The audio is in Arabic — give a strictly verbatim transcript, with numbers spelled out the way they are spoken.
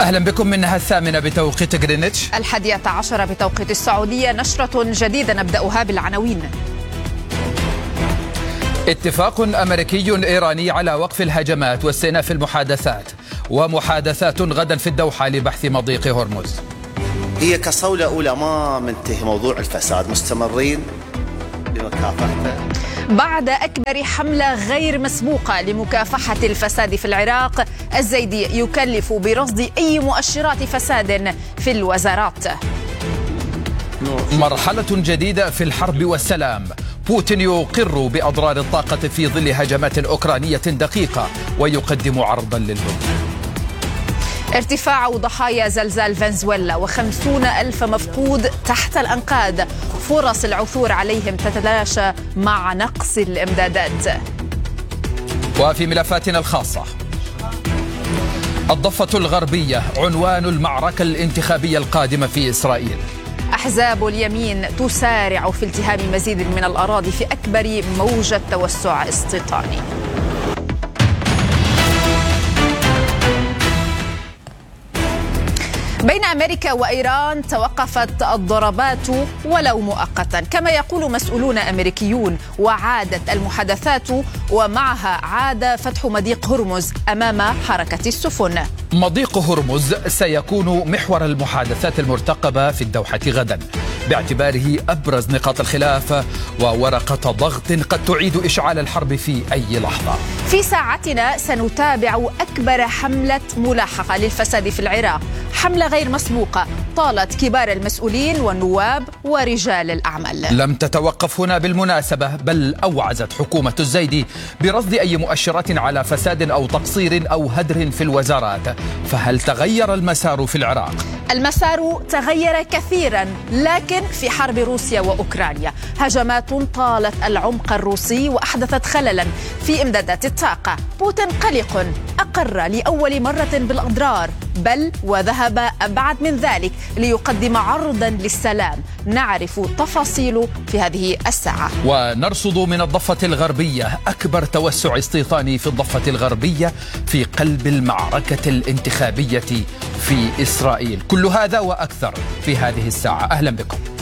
أهلا بكم منها الثامنة بتوقيت غرينتش، الحادية عشرة بتوقيت السعودية. نشرة جديدة نبدأها بالعناوين. اتفاق أمريكي إيراني على وقف الهجمات واستئناف المحادثات، ومحادثات غدا في الدوحة لبحث مضيق هرمز. هي كصولة أولى ما منتهي موضوع الفساد، مستمرين بمكافحته. بعد أكبر حملة غير مسبوقة لمكافحة الفساد في العراق، الزيدي يكلف برصد أي مؤشرات فساد في الوزارات. مرحلة جديدة في الحرب والسلام، بوتين يقر بأضرار الطاقة في ظل هجمات أوكرانية دقيقة ويقدم عرضا للهدنة. ارتفاع ضحايا زلزال فنزويلا وخمسون ألف مفقود تحت الأنقاض، فرص العثور عليهم تتلاشى مع نقص الإمدادات. وفي ملفاتنا الخاصة، الضفة الغربية عنوان المعركة الانتخابية القادمة في إسرائيل. أحزاب اليمين تسارع في التهام مزيد من الأراضي في أكبر موجة توسع استيطاني. بين أمريكا وإيران توقفت الضربات ولو مؤقتا كما يقول مسؤولون أمريكيون، وعادت المحادثات ومعها عاد فتح مضيق هرمز أمام حركة السفن. مضيق هرمز سيكون محور المحادثات المرتقبة في الدوحة غدا، باعتباره أبرز نقاط الخلاف وورقة ضغط قد تعيد إشعال الحرب في أي لحظة. في ساعتنا سنتابع أكبر حملة ملاحقة للفساد في العراق، حملة غير مسبوقة طالت كبار المسؤولين والنواب ورجال الأعمال. لم تتوقف هنا بالمناسبة، بل أوعزت حكومة الزيدي برصد أي مؤشرات على فساد أو تقصير أو هدر في الوزارات. فهل تغير المسار في العراق؟ المسار تغير كثيرا، لكن في حرب روسيا وأوكرانيا هجمات طالت العمق الروسي وأحدثت خللا في إمدادات الطاقة. بوتين قلق، أقر لأول مرة بالأضرار، بل وذهب أبعد من ذلك ليقدم عرضا للسلام. نعرف تفاصيل في هذه الساعة. ونرصد من الضفة الغربية أكبر توسع استيطاني في الضفة الغربية في قلب المعركة الانتخابية في إسرائيل. كل هذا وأكثر في هذه الساعة. أهلا بكم.